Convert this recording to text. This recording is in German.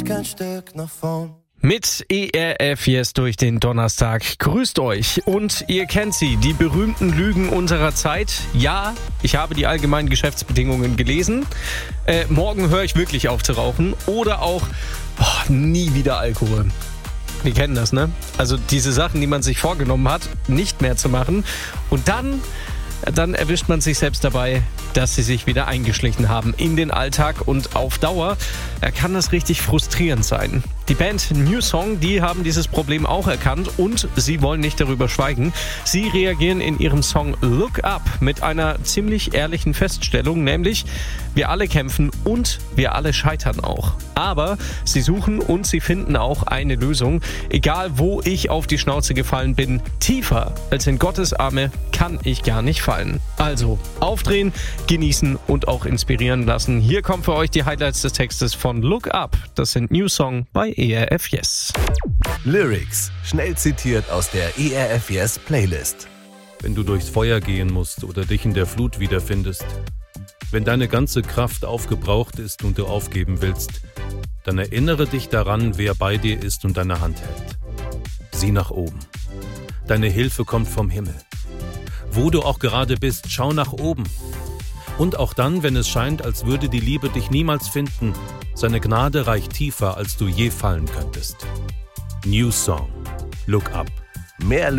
Weg ein Stück nach vorn. Mit ERF Yes durch den Donnerstag. Grüßt euch. Und ihr kennt sie, die berühmten Lügen unserer Zeit. Ja, ich habe die allgemeinen Geschäftsbedingungen gelesen. Morgen höre ich wirklich auf zu rauchen. Oder auch nie wieder Alkohol. Wir kennen das, ne? Also diese Sachen, die man sich vorgenommen hat, nicht mehr zu machen. Und dann erwischt man sich selbst dabei, dass sie sich wieder eingeschlichen haben in den Alltag, und auf Dauer kann das richtig frustrierend sein. Die Band New Song, die haben dieses Problem auch erkannt und sie wollen nicht darüber schweigen. Sie reagieren in ihrem Song Look Up mit einer ziemlich ehrlichen Feststellung, nämlich wir alle kämpfen und wir alle scheitern auch. Aber sie suchen und sie finden auch eine Lösung. Egal wo ich auf die Schnauze gefallen bin, tiefer als in Gottes Arme kann ich gar nicht fallen. Also aufdrehen, genießen und auch inspirieren lassen. Hier kommen für euch die Highlights des Textes von Look Up. Das sind New Song bei ERF Yes. Lyrics, schnell zitiert aus der ERF Yes Playlist. Wenn du durchs Feuer gehen musst oder dich in der Flut wiederfindest, wenn deine ganze Kraft aufgebraucht ist und du aufgeben willst, dann erinnere dich daran, wer bei dir ist und deine Hand hält. Sieh nach oben. Deine Hilfe kommt vom Himmel. Wo du auch gerade bist, schau nach oben. Und auch dann, wenn es scheint, als würde die Liebe dich niemals finden, seine Gnade reicht tiefer, als du je fallen könntest. New Song. Look Up. Mehr